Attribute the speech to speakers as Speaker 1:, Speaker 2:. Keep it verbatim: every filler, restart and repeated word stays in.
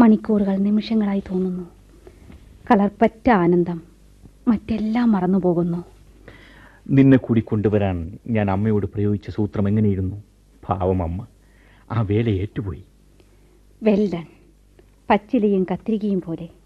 Speaker 1: മണിക്കൂറുകൾ നിമിഷങ്ങളായി തോന്നുന്നു. കളർപ്പറ്റ ആനന്ദം മറ്റെല്ലാം മറന്നുപോകുന്നു.
Speaker 2: നിന്നെ കൂടി കൊണ്ടുവരാൻ ഞാൻ അമ്മയോട് പ്രയോഗിച്ച സൂത്രം എങ്ങനെയിരുന്നു? പാവം അമ്മ ആ വേല ഏറ്റുപോയി.
Speaker 1: വെൽഡൺ, പച്ചിലയും കത്തിരികയും പോലെ.